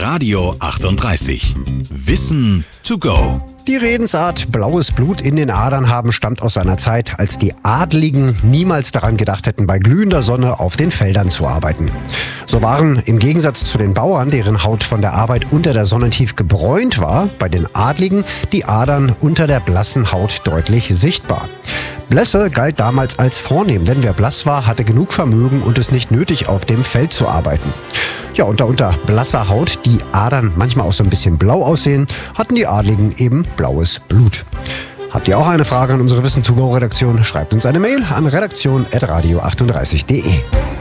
Radio 38. Wissen to go. Die Redensart blaues Blut in den Adern haben stammt aus einer Zeit, als die Adligen niemals daran gedacht hätten, bei glühender Sonne auf den Feldern zu arbeiten. So waren im Gegensatz zu den Bauern, deren Haut von der Arbeit unter der Sonne tief gebräunt war, bei den Adligen die Adern unter der blassen Haut deutlich sichtbar. Blässe galt damals als vornehm, denn wer blass war, hatte genug Vermögen und es nicht nötig, auf dem Feld zu arbeiten. Ja, und da unter blasser Haut die Adern manchmal auch so ein bisschen blau aussehen, hatten die Adligen eben blaues Blut. Habt ihr auch eine Frage an unsere Wissen to go Redaktion? Schreibt uns eine Mail an redaktion@radio38.de.